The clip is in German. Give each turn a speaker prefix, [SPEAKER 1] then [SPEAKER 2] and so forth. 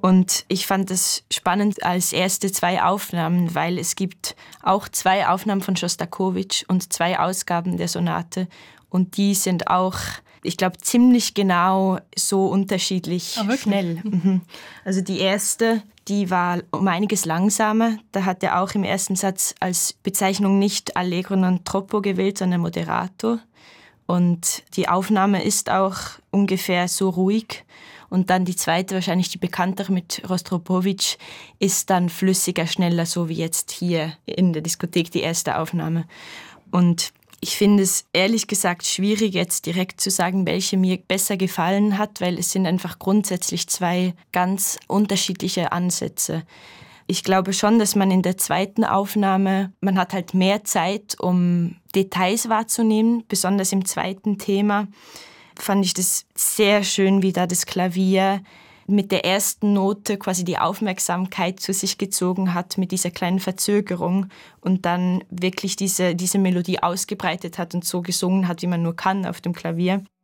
[SPEAKER 1] Und ich fand es spannend als erste 2 Aufnahmen, weil es gibt auch 2 Aufnahmen von Schostakowitsch und 2 Ausgaben der Sonate. Und die sind auch, ich glaube, ziemlich genau so unterschiedlich schnell. Mhm. Also die erste, die war um einiges langsamer. Da hat er auch im ersten Satz als Bezeichnung nicht Allegro non troppo gewählt, sondern Moderato. Und die Aufnahme ist auch ungefähr so ruhig. Und dann die zweite, wahrscheinlich die bekanntere mit Rostropowitsch, ist dann flüssiger, schneller, so wie jetzt hier in der Diskothek die erste Aufnahme. Und ich finde es ehrlich gesagt schwierig, jetzt direkt zu sagen, welche mir besser gefallen hat, weil es sind einfach grundsätzlich 2 ganz unterschiedliche Ansätze. Ich glaube schon, dass man in der zweiten Aufnahme, man hat halt mehr Zeit, um Details wahrzunehmen, besonders im zweiten Thema fand ich das sehr schön, wie da das Klavier mit der ersten Note quasi die Aufmerksamkeit zu sich gezogen hat, mit dieser kleinen Verzögerung und dann wirklich diese Melodie ausgebreitet hat und so gesungen hat, wie man nur kann auf dem Klavier.